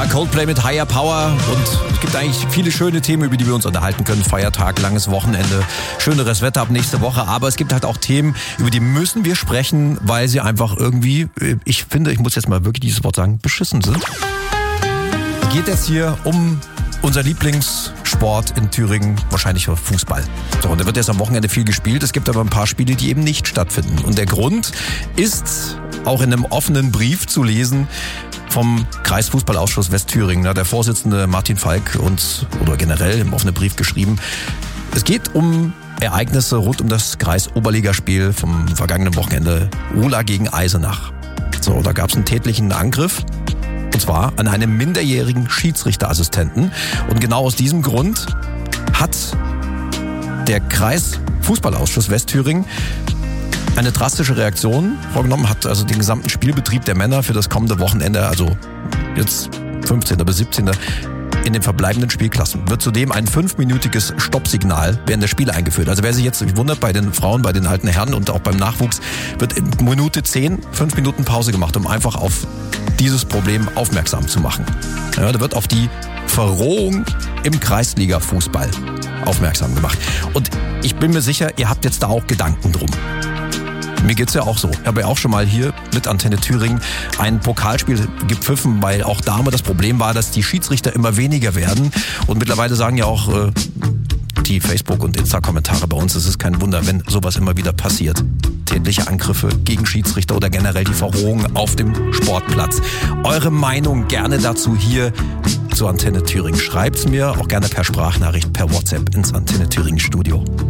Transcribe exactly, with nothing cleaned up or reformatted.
Coldplay mit Higher Power und es gibt eigentlich viele schöne Themen, über die wir uns unterhalten können. Feiertag, langes Wochenende, schöneres Wetter ab nächste Woche, aber es gibt halt auch Themen, über die müssen wir sprechen, weil sie einfach irgendwie, ich finde, ich muss jetzt mal wirklich dieses Wort sagen, beschissen sind. Es geht jetzt hier um unser Lieblingssport in Thüringen, wahrscheinlich Fußball. So, und da wird jetzt am Wochenende viel gespielt. Es gibt aber ein paar Spiele, die eben nicht stattfinden. Und der Grund ist auch in einem offenen Brief zu lesen vom Kreisfußballausschuss Westthüringen. Der Vorsitzende Martin Falk und oder generell im offenen Brief geschrieben. Es geht um Ereignisse rund um das Kreisoberligaspiel vom vergangenen Wochenende Ula gegen Eisenach. So, da gab es einen tätlichen Angriff. Und zwar an einem minderjährigen Schiedsrichterassistenten. Und genau aus diesem Grund hat der Kreisfußballausschuss Westthüringen eine drastische Reaktion vorgenommen, hat also den gesamten Spielbetrieb der Männer für das kommende Wochenende, also jetzt fünfzehnten bis siebzehnten in den verbleibenden Spielklassen. Wird zudem ein fünfminütiges Stoppsignal während der Spiele eingeführt. Also wer sich jetzt wundert, bei den Frauen, bei den alten Herren und auch beim Nachwuchs, wird in Minute zehn, fünf Minuten Pause gemacht, um einfach auf dieses Problem aufmerksam zu machen. Ja, da wird auf die Verrohung im Kreisliga-Fußball aufmerksam gemacht. Und ich bin mir sicher, ihr habt jetzt da auch Gedanken drum. Mir geht's ja auch so. Ich habe ja auch schon mal hier mit Antenne Thüringen ein Pokalspiel gepfiffen, weil auch da immer das Problem war, dass die Schiedsrichter immer weniger werden. Und mittlerweile sagen ja auch äh, die Facebook- und Insta-Kommentare bei uns, es ist kein Wunder, wenn sowas immer wieder passiert. Tätliche Angriffe gegen Schiedsrichter oder generell die Verrohung auf dem Sportplatz. Eure Meinung gerne dazu hier zu Antenne Thüringen. Schreibt's mir auch gerne per Sprachnachricht, per WhatsApp ins Antenne Thüringen Studio.